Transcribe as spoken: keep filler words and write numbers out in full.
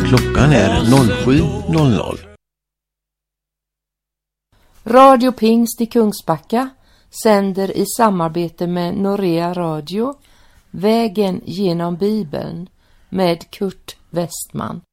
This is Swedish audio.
Klockan är sju noll noll. Radio Pingst i Kungsbacka sänder i samarbete med Norea Radio Vägen genom Bibeln med Kurt Westman.